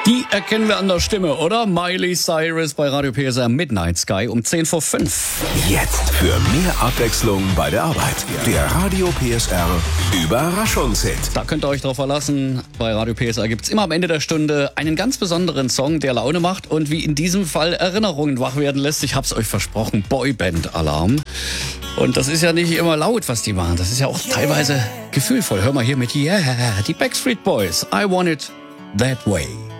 Die erkennen wir an der Stimme, oder? Miley Cyrus bei Radio PSR Midnight Sky um 10 vor 5. Jetzt für mehr Abwechslung bei der Arbeit. Der Radio PSR Überraschungshit. Da könnt ihr euch drauf verlassen. Bei Radio PSR gibt's immer am Ende der Stunde einen ganz besonderen Song, der Laune macht und wie in diesem Fall Erinnerungen wach werden lässt. Ich hab's euch versprochen, Boyband-Alarm. Und das ist ja nicht immer laut, was die machen. Das ist ja auch teilweise gefühlvoll. Hör mal hier mit Yeah, die Backstreet Boys. I Want It That Way.